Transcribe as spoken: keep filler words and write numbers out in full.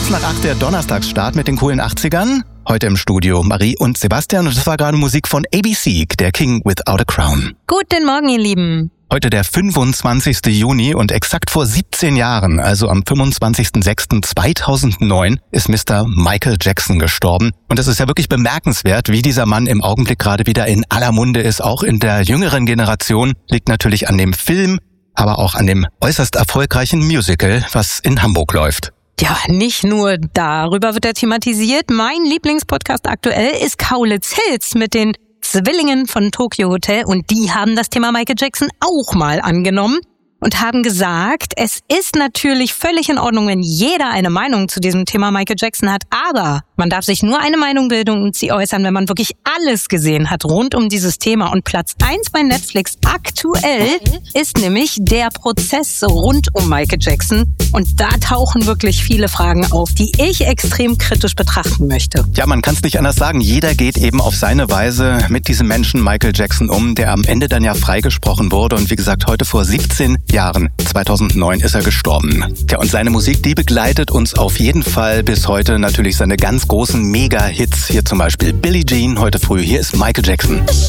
Kurz nach acht der Donnerstagsstart mit den coolen achtzigern. Heute im Studio Marie und Sebastian. Und das war gerade Musik von A B C, der King Without a Crown. Guten Morgen, ihr Lieben. Heute der fünfundzwanzigsten Juni und exakt vor siebzehn Jahren, also am fünfundzwanzigsten sechsten zweitausendneun, ist Mister Michael Jackson gestorben. Und das ist ja wirklich bemerkenswert, wie dieser Mann im Augenblick gerade wieder in aller Munde ist. Auch in der jüngeren Generation. Liegt natürlich an dem Film, aber auch an dem äußerst erfolgreichen Musical, was in Hamburg läuft. Ja, nicht nur darüber wird er thematisiert. Mein Lieblingspodcast aktuell ist Kaulitz Hills mit den Zwillingen von Tokyo Hotel, und die haben das Thema Michael Jackson auch mal angenommen und haben gesagt, es ist natürlich völlig in Ordnung, wenn jeder eine Meinung zu diesem Thema Michael Jackson hat, aber man darf sich nur eine Meinung bilden und sie äußern, wenn man wirklich alles gesehen hat rund um dieses Thema. Und Platz eins bei Netflix aktuell ist nämlich der Prozess rund um Michael Jackson. Und da tauchen wirklich viele Fragen auf, die ich extrem kritisch betrachten möchte. Ja, man kann es nicht anders sagen. Jeder geht eben auf seine Weise mit diesem Menschen Michael Jackson um, der am Ende dann ja freigesprochen wurde. Und wie gesagt, heute vor siebzehn Jahren, zweitausendneun, ist er gestorben. Ja, und seine Musik, die begleitet uns auf jeden Fall bis heute. Natürlich seine ganz großen Mega-Hits. Hier zum Beispiel Billie Jean heute früh. Hier ist Michael Jackson.